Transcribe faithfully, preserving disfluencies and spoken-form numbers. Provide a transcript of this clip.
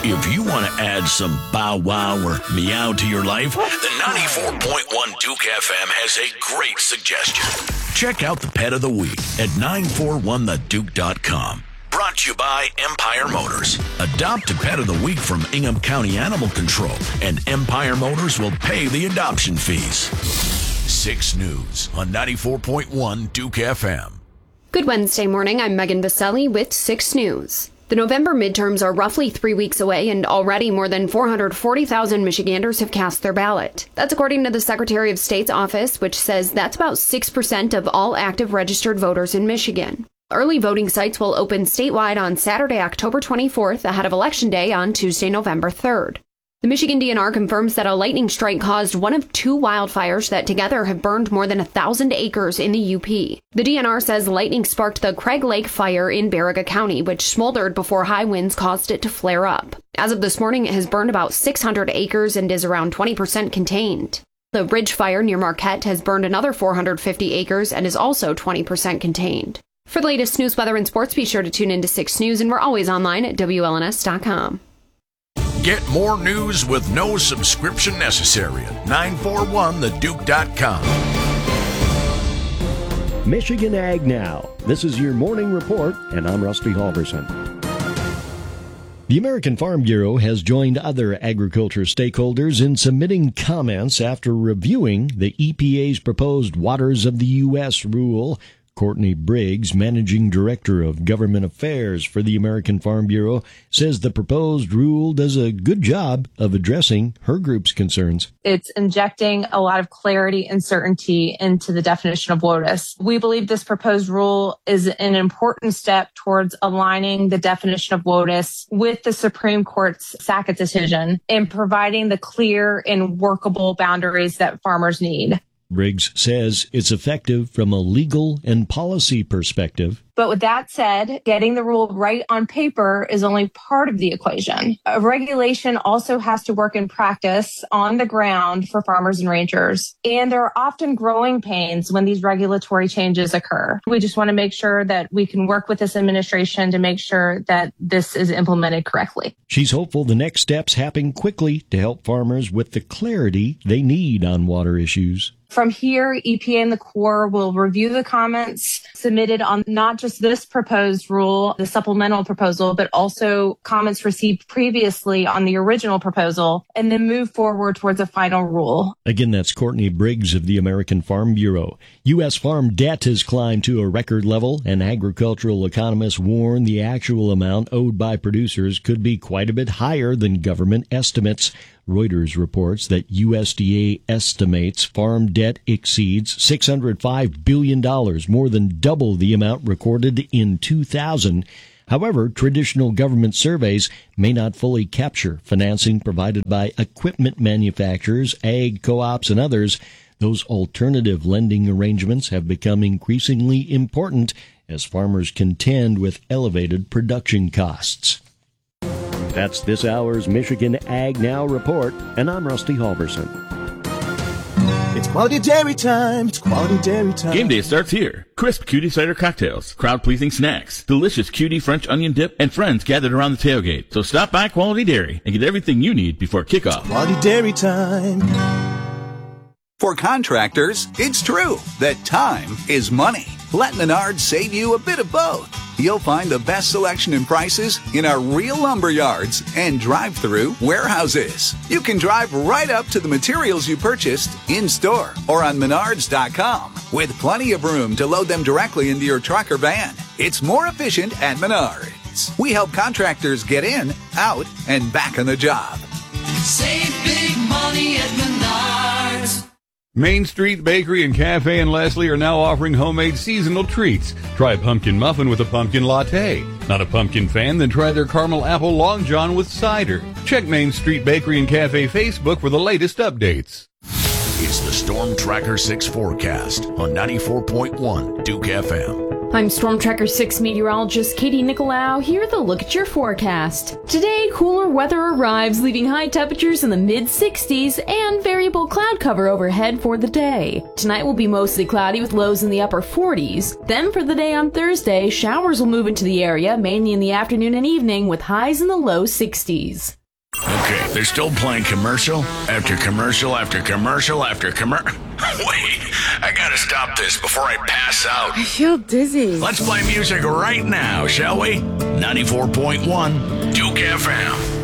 If you want to add some bow wow or meow to your life, the ninety-four point one Duke F M has a great suggestion. Check out the Pet of the Week at nine four one the duke dot com. Brought to you by Empire Motors. Adopt a Pet of the Week from Ingham County Animal Control, and Empire Motors will pay the adoption fees. six News on ninety-four point one Duke F M. Good Wednesday morning. I'm Megan Vaselli with six News. The November midterms are roughly three weeks away, and already more than four hundred forty thousand Michiganders have cast their ballot. That's according to the Secretary of State's office, which says that's about six percent of all active registered voters in Michigan. Early voting sites will open statewide on Saturday, October twenty-fourth, ahead of Election Day on Tuesday, November third. The Michigan D N R confirms that a lightning strike caused one of two wildfires that together have burned more than one thousand acres in the U P. The D N R says lightning sparked the Craig Lake fire in Baraga County, which smoldered before high winds caused it to flare up. As of this morning, it has burned about six hundred acres and is around twenty percent contained. The Ridge fire near Marquette has burned another four hundred fifty acres and is also twenty percent contained. For the latest news, weather, and sports, be sure to tune into six News, and we're always online at W L N S dot com. Get more news with no subscription necessary at nine four one the duke dot com. Michigan Ag Now. This is your morning report, and I'm Rusty Halverson. The American Farm Bureau has joined other agriculture stakeholders in submitting comments after reviewing the E P A's proposed Waters of the U S rule. Courtney Briggs, Managing Director of Government Affairs for the American Farm Bureau, says the proposed rule does a good job of addressing her group's concerns. It's injecting a lot of clarity and certainty into the definition of WOTUS. We believe this proposed rule is an important step towards aligning the definition of WOTUS with the Supreme Court's Sackett decision and providing the clear and workable boundaries that farmers need. Briggs says it's effective from a legal and policy perspective. But with that said, getting the rule right on paper is only part of the equation. A regulation also has to work in practice on the ground for farmers and ranchers. And there are often growing pains when these regulatory changes occur. We just want to make sure that we can work with this administration to make sure that this is implemented correctly. She's hopeful the next steps happen quickly to help farmers with the clarity they need on water issues. From here, E P A and the Corps will review the comments submitted on not just this proposed rule, the supplemental proposal, but also comments received previously on the original proposal, and then move forward towards a final rule. Again, that's Courtney Briggs of the American Farm Bureau. U S farm debt has climbed to a record level, and agricultural economists warn the actual amount owed by producers could be quite a bit higher than government estimates. Reuters reports that U S D A estimates farm debt exceeds six hundred five billion dollars, more than double the amount recorded in two thousand. However, traditional government surveys may not fully capture financing provided by equipment manufacturers, ag co-ops, and others. Those alternative lending arrangements have become increasingly important as farmers contend with elevated production costs. That's this hour's Michigan Ag Now report, and I'm Rusty Halverson. It's quality dairy time. It's quality dairy time. Game day starts here. Crisp cutie cider cocktails, crowd-pleasing snacks, delicious cutie French onion dip, and friends gathered around the tailgate. So stop by Quality Dairy and get everything you need before kickoff. It's quality dairy time. For contractors, it's true that time is money. Let Menards save you a bit of both. You'll find the best selection and prices in our real lumber yards and drive-through warehouses. You can drive right up to the materials you purchased in-store or on menards dot com with plenty of room to load them directly into your truck or van. It's more efficient at Menards. We help contractors get in, out, and back on the job. Save big money at Menards. Main Street Bakery and Cafe in Leslie are now offering homemade seasonal treats. Try a pumpkin muffin with a pumpkin latte. Not a pumpkin fan? Then try their caramel apple long john with cider. Check Main Street Bakery and Cafe Facebook for the latest updates. It's the Storm Tracker six forecast on ninety-four point one Duke F M. I'm Storm Tracker six meteorologist Katie Nicolau here with a look at your forecast. Today, cooler weather arrives, leaving high temperatures in the mid sixties and variable cloud cover overhead for the day. Tonight will be mostly cloudy with lows in the upper forties. Then for the day on Thursday, showers will move into the area, mainly in the afternoon and evening, with highs in the low sixties. Okay, they're still playing commercial after commercial after commercial after commercial. Wait, I gotta stop this before I pass out. I feel dizzy. Let's play music right now, shall we? ninety-four point one Duke F M.